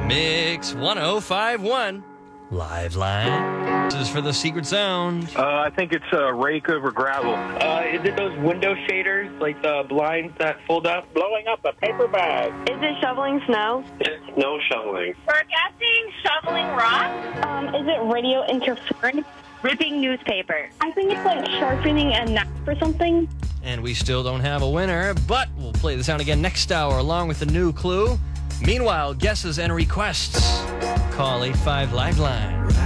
Mix 1051. Live line. This is for the secret sound. I think it's rake over gravel. Is it those window shaders, like the blinds that fold up? Blowing up a paper bag. Is it shoveling snow? It's snow shoveling. We're guessing shoveling rock. Is it radio interference? Ripping newspaper. I think it's like sharpening a knife or something. And we still don't have a winner, but we'll play the sound again next hour along with the new clue. Meanwhile, guesses and requests. Call 85 Lifeline.